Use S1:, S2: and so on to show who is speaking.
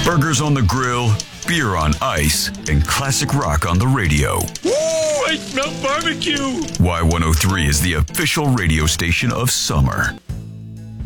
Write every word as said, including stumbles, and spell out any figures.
S1: Burgers on the grill, beer on ice, and classic rock on the radio.
S2: Woo! I smell barbecue!
S1: Y one oh three is the official radio station of summer.